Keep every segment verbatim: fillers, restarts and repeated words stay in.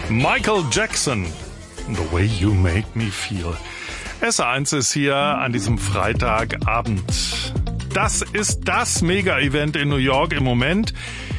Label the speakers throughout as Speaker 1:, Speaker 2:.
Speaker 1: Michael Jackson, The Way You Make Me Feel. S eins ist hier an diesem Freitagabend. Das ist das Mega-Event in New York im Moment.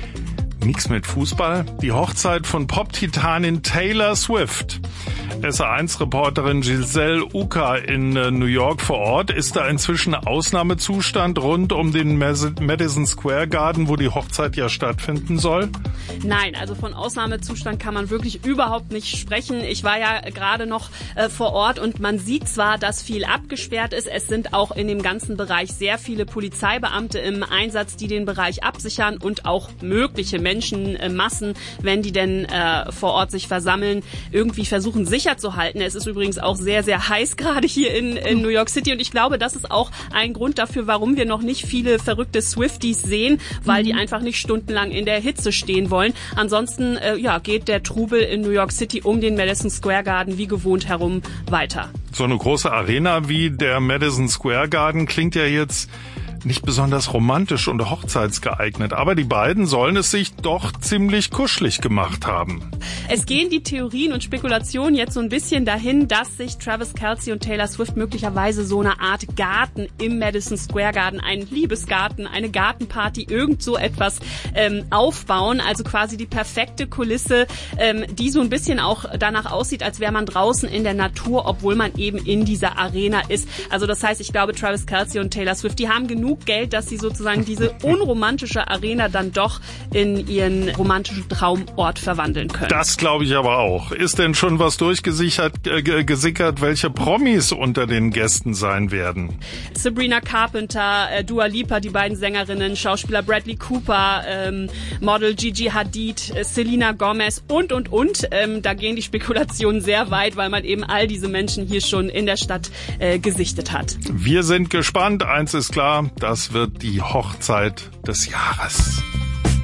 Speaker 1: Nichts mit Fußball. Die Hochzeit von Pop-Titanin Taylor Swift. S eins Reporterin Giselle Uka in New York vor Ort. Ist da inzwischen Ausnahmezustand rund um den Madison Square Garden, wo die Hochzeit ja stattfinden soll?
Speaker 2: Nein, also von Ausnahmezustand kann man wirklich überhaupt nicht sprechen. Ich war ja gerade noch äh, vor Ort und man sieht zwar, dass viel abgesperrt ist. Es sind auch in dem ganzen Bereich sehr viele Polizeibeamte im Einsatz, die den Bereich absichern und auch mögliche Menschenmassen, wenn die denn äh, vor Ort sich versammeln, irgendwie versuchen sicher zu halten. Es ist übrigens auch sehr, sehr heiß gerade hier in, in New York City und ich glaube, das ist auch ein Grund dafür, warum wir noch nicht viele verrückte Swifties sehen, weil die einfach nicht stundenlang in der Hitze stehen wollen. Ansonsten äh, ja, geht der Trubel in New York City um den Madison Square Garden wie gewohnt herum weiter.
Speaker 1: So eine große Arena wie der Madison Square Garden klingt ja jetzt nicht besonders romantisch und hochzeitsgeeignet, aber die beiden sollen es sich doch ziemlich kuschelig gemacht haben.
Speaker 2: Es gehen die Theorien und Spekulationen jetzt so ein bisschen dahin, dass sich Travis Kelce und Taylor Swift möglicherweise so eine Art Garten im Madison Square Garden, einen Liebesgarten, eine Gartenparty, irgend so etwas ähm, aufbauen, also quasi die perfekte Kulisse, ähm, die so ein bisschen auch danach aussieht, als wäre man draußen in der Natur, obwohl man eben in dieser Arena ist. Also das heißt, ich glaube, Travis Kelce und Taylor Swift, die haben genug Geld, dass sie sozusagen diese unromantische Arena dann doch in ihren romantischen Traumort verwandeln können.
Speaker 1: Das glaube ich aber auch. Ist denn schon was durchgesichert, äh, gesickert, welche Promis unter den Gästen sein werden?
Speaker 2: Sabrina Carpenter, äh, Dua Lipa, die beiden Sängerinnen, Schauspieler Bradley Cooper, ähm, Model Gigi Hadid, äh, Selena Gomez und, und, und. Ähm, da gehen die Spekulationen sehr weit, weil man eben all diese Menschen hier schon in der Stadt äh, gesichtet hat.
Speaker 1: Wir sind gespannt. Eins ist klar, das wird die Hochzeit des Jahres.